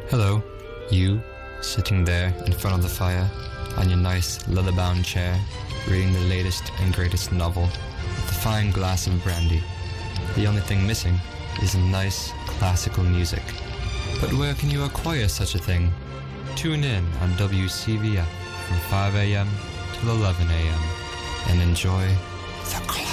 Hello, you, sitting there in front of the fire, on your nice leather-bound chair, reading the latest and greatest novel, with a fine glass of brandy. The only thing missing is nice classical music. But where can you acquire such a thing? Tune in on WCVF from 5 a.m. till 11 a.m. and enjoy the classics.